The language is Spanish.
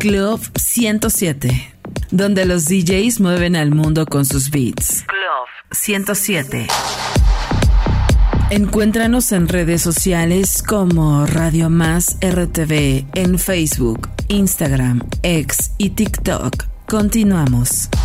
Club 107, donde los DJs mueven al mundo con sus beats. Club 107. Encuéntranos en redes sociales como Radio Más RTV en Facebook, Instagram, X y TikTok. Continuamos.